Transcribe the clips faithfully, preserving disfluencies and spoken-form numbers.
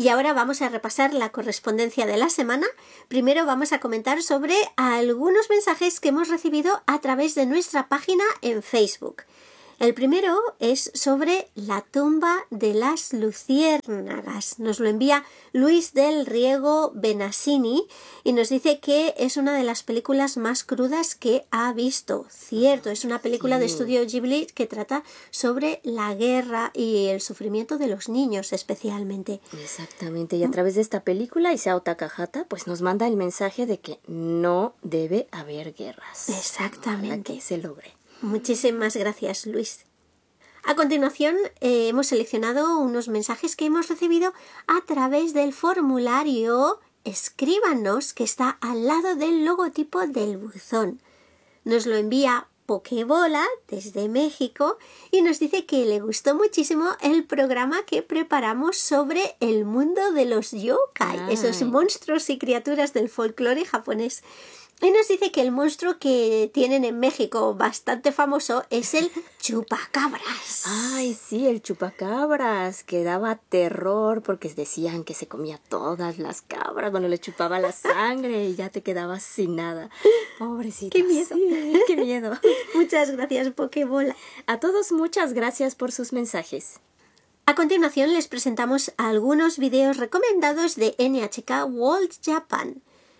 Y ahora vamos a repasar la correspondencia de la semana. Primero vamos a comentar sobre algunos mensajes que hemos recibido a través de nuestra página en Facebook. El primero es sobre la tumba de las luciérnagas. Nos lo envía Luis del Riego Benasini y nos dice que es una de las películas más crudas que ha visto. Cierto, es una película sí. de estudio Ghibli que trata sobre la guerra y el sufrimiento de los niños especialmente. Exactamente, y a través de esta película Isao Takahata pues nos manda el mensaje de que no debe haber guerras. Exactamente. Para que se logre. Muchísimas gracias, Luis. A continuación, eh, hemos seleccionado unos mensajes que hemos recibido a través del formulario Escríbanos, que está al lado del logotipo del buzón. Nos lo envía Pokebola desde México y nos dice que le gustó muchísimo el programa que preparamos sobre el mundo de los yokai, Ay. esos monstruos y criaturas del folclore japonés. Y nos dice que el monstruo que tienen en México bastante famoso es el chupacabras. Ay, sí, el chupacabras, que daba terror porque decían que se comía todas las cabras, bueno, le chupaba la sangre y ya te quedabas sin nada. Pobrecita. ¡Qué miedo! Sí, ¡qué miedo! Muchas gracias, Pokebola. A todos muchas gracias por sus mensajes. A continuación les presentamos algunos videos recomendados de N H K World Japan.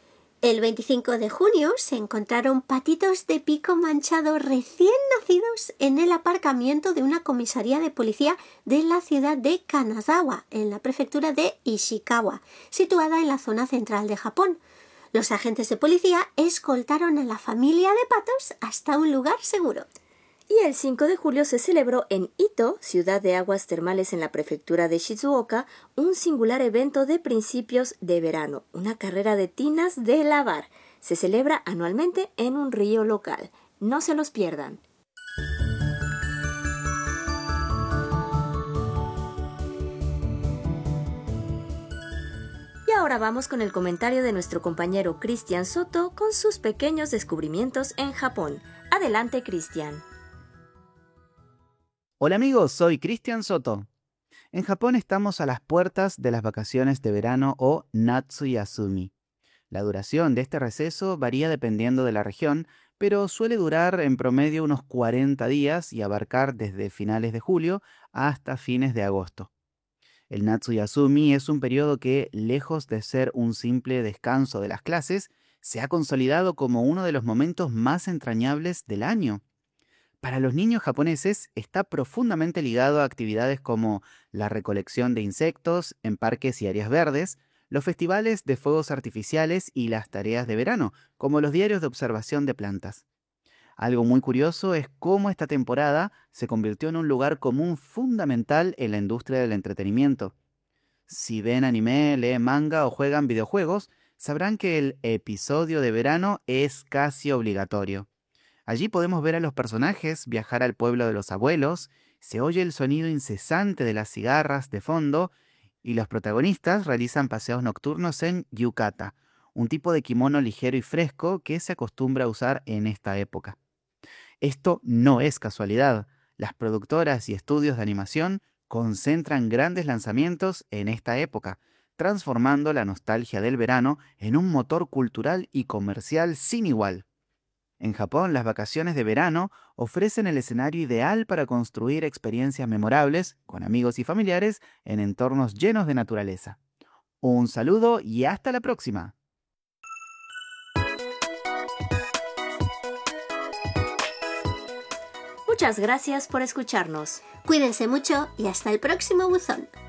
El veinticinco de junio se encontraron patitos de pico manchado recién nacidos en el aparcamiento de una comisaría de policía de la ciudad de Kanazawa, en la prefectura de Ishikawa, situada en la zona central de Japón. Los agentes de policía escoltaron a la familia de patos hasta un lugar seguro. Y el cinco de julio se celebró en Ito, ciudad de aguas termales en la prefectura de Shizuoka, un singular evento de principios de verano, una carrera de tinas de lavar. Se celebra anualmente en un río local. No se los pierdan. Y ahora vamos con el comentario de nuestro compañero Cristian Soto con sus pequeños descubrimientos en Japón. Adelante, Cristian. Hola amigos, soy Cristian Soto. En Japón estamos a las puertas de las vacaciones de verano o Natsuyasumi. La duración de este receso varía dependiendo de la región, pero suele durar en promedio unos cuarenta días y abarcar desde finales de julio hasta fines de agosto. El Natsuyasumi es un periodo que, lejos de ser un simple descanso de las clases, se ha consolidado como uno de los momentos más entrañables del año. Para los niños japoneses está profundamente ligado a actividades como la recolección de insectos en parques y áreas verdes, los festivales de fuegos artificiales y las tareas de verano, como los diarios de observación de plantas. Algo muy curioso es cómo esta temporada se convirtió en un lugar común fundamental en la industria del entretenimiento. Si ven anime, leen manga o juegan videojuegos, sabrán que el episodio de verano es casi obligatorio. Allí podemos ver a los personajes viajar al pueblo de los abuelos, se oye el sonido incesante de las cigarras de fondo y los protagonistas realizan paseos nocturnos en yukata, un tipo de kimono ligero y fresco que se acostumbra a usar en esta época. Esto no es casualidad. Las productoras y estudios de animación concentran grandes lanzamientos en esta época, transformando la nostalgia del verano en un motor cultural y comercial sin igual. En Japón, las vacaciones de verano ofrecen el escenario ideal para construir experiencias memorables con amigos y familiares en entornos llenos de naturaleza. Un saludo y hasta la próxima. Muchas gracias por escucharnos. Cuídense mucho y hasta el próximo buzón.